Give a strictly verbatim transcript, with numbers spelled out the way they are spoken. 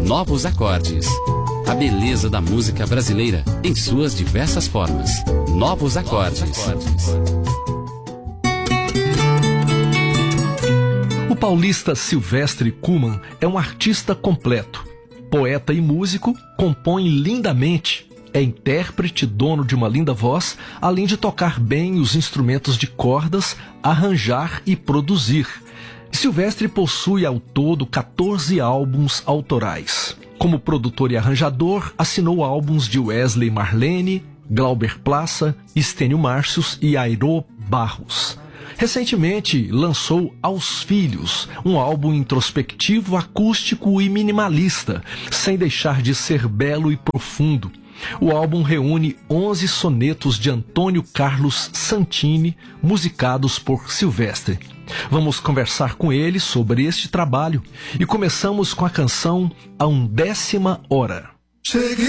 Novos Acordes. A beleza da música brasileira em suas diversas formas. Novos Acordes. O paulista Silvestre Kuman é um artista completo. Poeta e músico, compõe lindamente. É intérprete, dono de uma linda voz, além de tocar bem os instrumentos de cordas, arranjar e produzir. Silvestre possui ao todo catorze álbuns autorais. Como produtor e arranjador, assinou álbuns de Wesley Marlene, Glauber Plaça, Estênio Márcios e Airô Barros. Recentemente lançou Aos Filhos, um álbum introspectivo, acústico e minimalista, sem deixar de ser belo e profundo. O álbum reúne onze sonetos de Antônio Carlos Santini, musicados por Silvestre. Vamos conversar com ele sobre este trabalho e começamos com a canção A Undécima Hora.